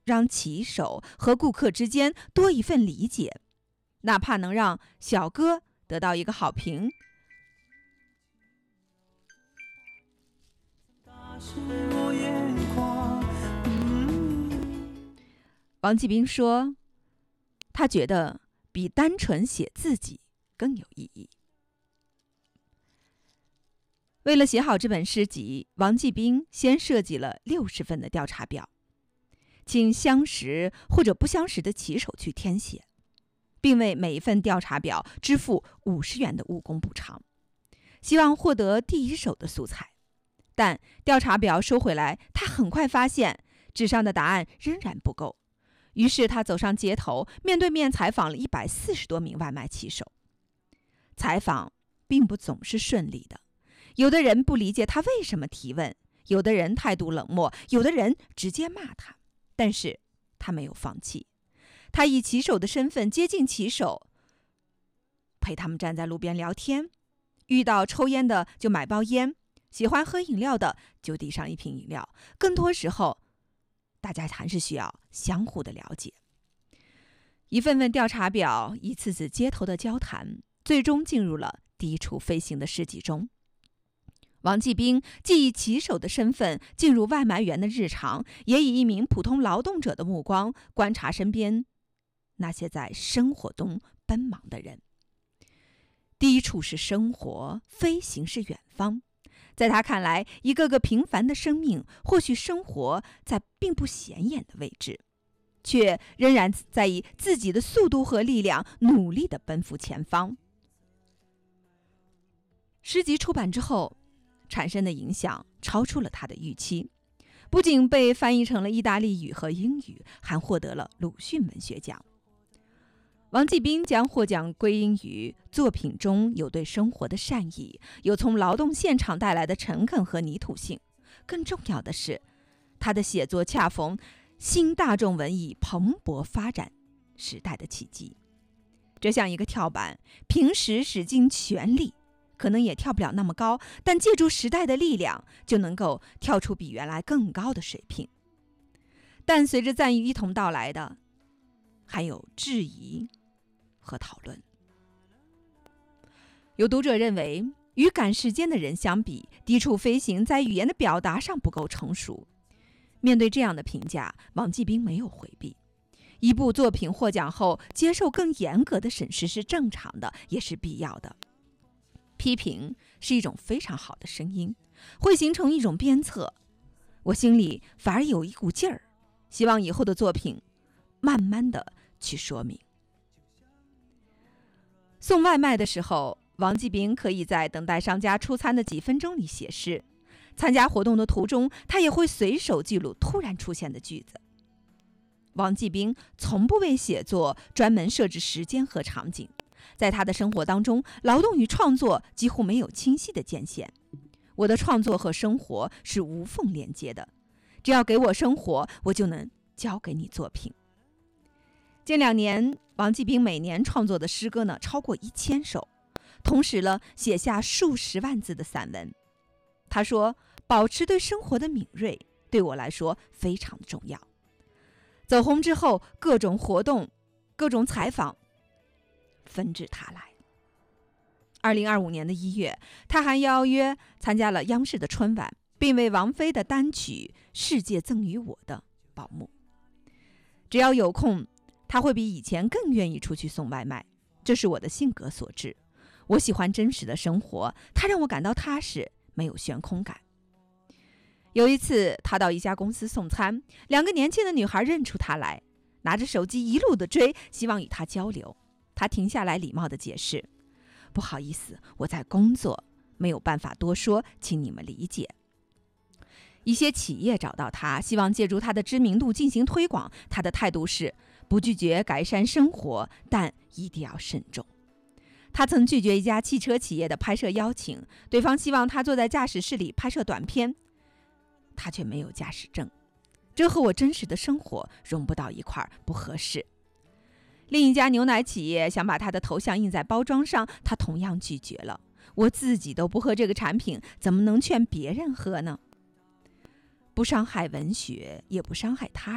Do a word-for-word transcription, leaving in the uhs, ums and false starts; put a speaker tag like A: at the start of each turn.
A: 让骑手和顾客之间多一份理解，哪怕能让小哥得到一个好评。王继兵说，他觉得比单纯写自己更有意义。为了写好这本诗集，王继兵先设计了六十份的调查表，请相识或者不相识的骑手去填写，并为每一份调查表支付五十元的误工补偿，希望获得第一手的素材。但调查表收回来，他很快发现纸上的答案仍然不够，于是他走上街头，面对面采访了一百四十多名外卖骑手。采访并不总是顺利的，有的人不理解他为什么提问，有的人态度冷漠，有的人直接骂他。但是他没有放弃，他以骑手的身份接近骑手，陪他们站在路边聊天，遇到抽烟的就买包烟，喜欢喝饮料的就递上一瓶饮料。更多时候，大家还是需要相互的了解。一份份调查表，一次次街头的交谈，最终进入了低处飞行的诗集中。王继兵既以骑手的身份进入外卖员的日常，也以一名普通劳动者的目光观察身边那些在生活中奔忙的人。低处是生活，飞行是远方。在他看来，一个个平凡的生命或许生活在并不显眼的位置，却仍然在以自己的速度和力量努力地奔赴前方。诗集出版之后，产生的影响超出了他的预期，不仅被翻译成了意大利语和英语，还获得了鲁迅文学奖。王继兵将获奖归因于作品中有对生活的善意，有从劳动现场带来的诚恳和泥土性。更重要的是，他的写作恰逢新大众文艺蓬勃发展时代的契机。这像一个跳板，平时使尽全力可能也跳不了那么高，但借助时代的力量，就能够跳出比原来更高的水平。但随着赞誉一同到来的，还有质疑和讨论。有读者认为，与赶时间的人相比，低处飞行在语言的表达上不够成熟。面对这样的评价，王继兵没有回避。一部作品获奖后，接受更严格的审视是正常的，也是必要的。批评是一种非常好的声音，会形成一种鞭策。我心里反而有一股劲儿，希望以后的作品慢慢的去说明。送外卖的时候，王继兵可以在等待商家出餐的几分钟里写诗。参加活动的途中，他也会随手记录突然出现的句子。王继兵从不为写作专门设置时间和场景，在他的生活当中，劳动与创作几乎没有清晰的界限。我的创作和生活是无缝连接的，只要给我生活，我就能交给你作品。近两年，王继兵每年创作的诗歌呢超过一千首，同时呢写下数十万字的散文。他说，保持对生活的敏锐对我来说非常的重要。走红之后，各种活动、各种采访纷至沓来。二零二五年的一月，他还邀约参加了央视的春晚，并为王菲的单曲《世界赠予我的》报幕。只要有空，他会比以前更愿意出去送外卖，这是我的性格所致。我喜欢真实的生活，它让我感到踏实，没有悬空感。有一次，他到一家公司送餐，两个年轻的女孩认出他来，拿着手机一路的追，希望与他交流。他停下来礼貌地解释，不好意思，我在工作，没有办法多说，请你们理解。一些企业找到他，希望借助他的知名度进行推广，他的态度是不拒绝改善生活，但一定要慎重。他曾拒绝一家汽车企业的拍摄邀请，对方希望他坐在驾驶室里拍摄短片，他却没有驾驶证，这和我真实的生活融不到一块儿，不合适。另一家牛奶企业想把他的头像印在包装上，他同样拒绝了。我自己都不喝这个产品，怎么能劝别人喝呢？不伤害文学，也不伤害他人。